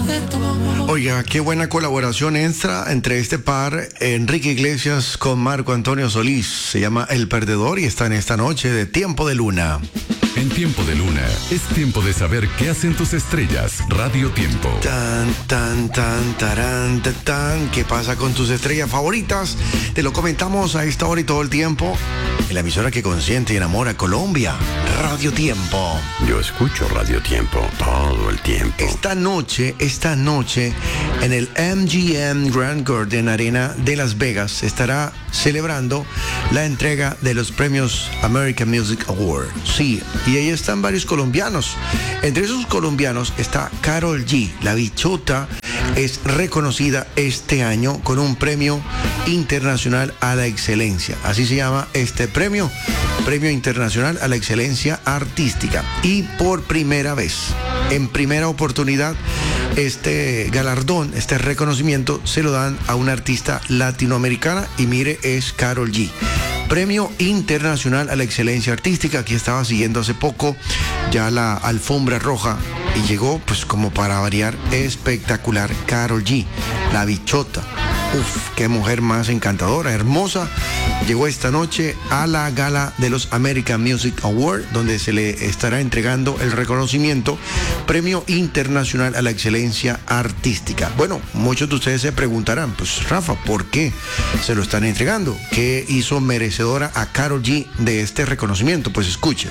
Oiga, qué buena colaboración entra entre este par, Enrique Iglesias con Marco Antonio Solís. Se llama El Perdedor y está en esta noche de Tiempo de Luna. En Tiempo de Luna, es tiempo de saber qué hacen tus estrellas. Radio Tiempo. Tan, tan, tan, tarán, tan, tan. ¿Qué pasa con tus estrellas favoritas? Te lo comentamos a esta hora y todo el tiempo en la emisora que consiente y enamora a Colombia, Radio Tiempo. Yo escucho Radio Tiempo todo el tiempo. Esta noche, en el MGM Grand Garden Arena de Las Vegas, se estará celebrando la entrega de los premios American Music Award. Sí, y ahí están varios colombianos. Entre esos colombianos está Karol G. La bichota es reconocida este año con un premio internacional a la excelencia. Así se llama este premio, Premio Internacional a la Excelencia Artística. Y por primera vez, en primera oportunidad, este galardón, este reconocimiento se lo dan a una artista latinoamericana y mire, es Karol G. Premio Internacional a la Excelencia Artística. Aquí estaba siguiendo hace poco ya la alfombra roja y llegó, pues como para variar, espectacular Karol G, la bichota. Uf, qué mujer más encantadora, hermosa. Llegó esta noche a la gala de los American Music Award, donde se le estará entregando el reconocimiento Premio Internacional a la Excelencia Artística. Bueno, muchos de ustedes se preguntarán, pues Rafa, ¿por qué se lo están entregando? ¿Qué hizo merecedora a Karol G de este reconocimiento? Pues escuche.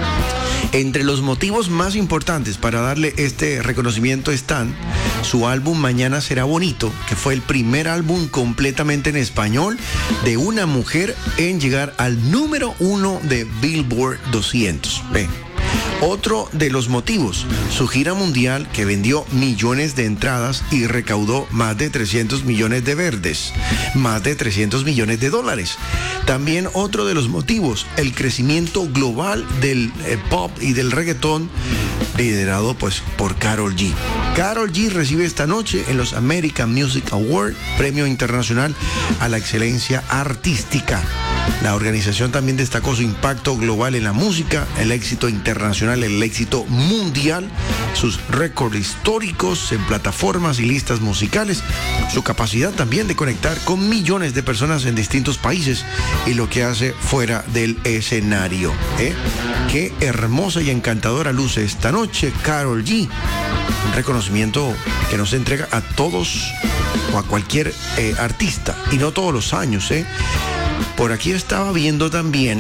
Entre los motivos más importantes para darle este reconocimiento están su álbum Mañana Será Bonito, que fue el primer álbum completamente en español de una mujer en llegar al número 1 de Billboard 200. Ve. Otro de los motivos, su gira mundial que vendió millones de entradas y recaudó más de 300 millones de verdes, más de 300 millones de dólares. También otro de los motivos, el crecimiento global del pop y del reggaetón, liderado pues por Karol G. Karol G recibe esta noche en los American Music Award, Premio Internacional a la Excelencia Artística. La organización también destacó su impacto global en la música, el éxito internacional, el éxito mundial, sus récords históricos en plataformas y listas musicales, su capacidad también de conectar con millones de personas en distintos países y lo que hace fuera del escenario. Qué hermosa y encantadora luce esta noche Karol G. Un reconocimiento que nos entrega a todos o a cualquier artista, y no todos los años. Por aquí estaba viendo también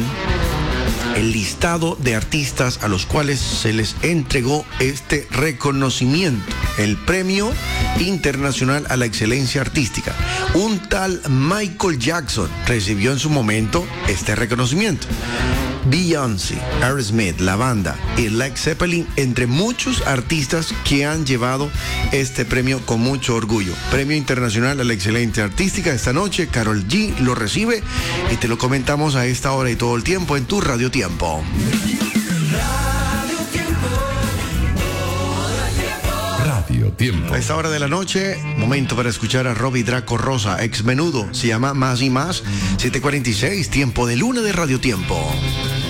el listado de artistas a los cuales se les entregó este reconocimiento, el Premio Internacional a la Excelencia Artística. Un tal Michael Jackson recibió en su momento este reconocimiento. Beyoncé, Aerosmith, la banda y Led Zeppelin, entre muchos artistas que han llevado este premio con mucho orgullo. Premio Internacional a la Excelencia Artística. Esta noche Karol G lo recibe y te lo comentamos a esta hora y todo el tiempo en tu Radio Tiempo. Radio Tiempo. A esta hora de la noche, momento para escuchar a Robbie Draco Rosa, ex Menudo. Se llama Más y Más, 7:46, Tiempo de Luna de Radio Tiempo.